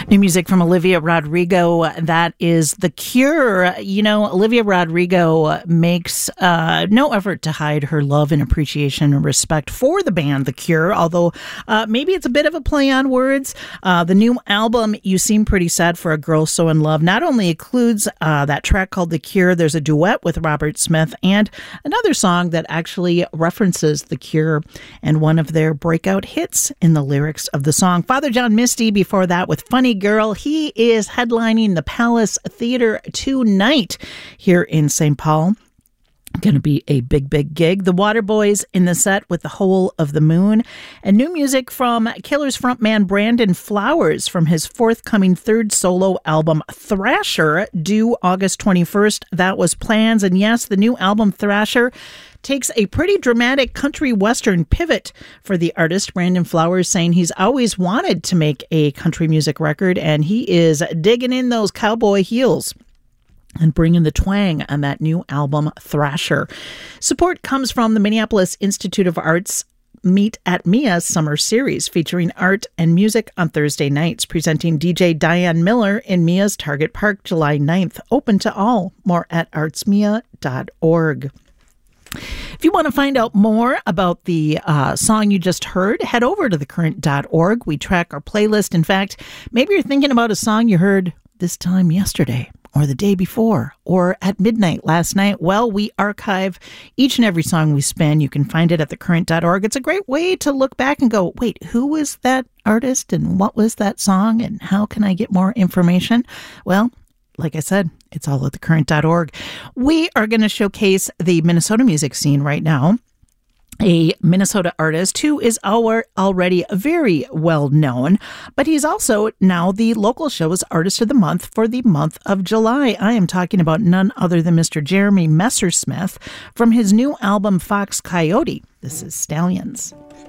New music from Olivia Rodrigo. That is The Cure. You know, Olivia Rodrigo makes no effort to hide her love and appreciation and respect for the band The Cure, although maybe it's a bit of a play on words. The new album, You Seem Pretty Sad for a Girl So in Love, not only includes that track called The Cure, there's a duet with Robert Smith and another song that actually references The Cure and one of their breakout hits in the lyrics of the song. Father John Misty before that with Funny Girl. He is headlining the Palace Theater tonight here in St. Paul. Going to be a big gig. The Waterboys in the set with The Hole of the Moon. And new music from Killers frontman Brandon Flowers from his forthcoming third solo album, Thrasher, due August 21st. That was plans. And yes, the new album, Thrasher, takes a pretty dramatic country western pivot for the artist. Brandon Flowers saying he's always wanted to make a country music record, and he is digging in those cowboy heels and bringing the twang on that new album, Thrasher. Support comes from the Minneapolis Institute of Arts Meet at Mia summer series featuring art and music on Thursday nights, presenting DJ Diane Miller in Mia's Target Park July 9th. Open to all. More at artsmia.org. If you want to find out more about the song you just heard, head over to thecurrent.org. We track our playlist. In fact, maybe you're thinking about a song you heard this time yesterday or the day before or at midnight last night. Well, we archive each and every song we spin. You can find it at thecurrent.org. It's a great way to look back and go, wait, who was that artist and what was that song and how can I get more information? Well, like I said, it's all at thecurrent.org. We are going to showcase the Minnesota music scene right now. A Minnesota artist who is already very well known, but he's also now the local show's Artist of the Month for the month of July. I am talking about none other than Mr. Jeremy Messersmith from his new album, Fox Coyote. This is Stallions.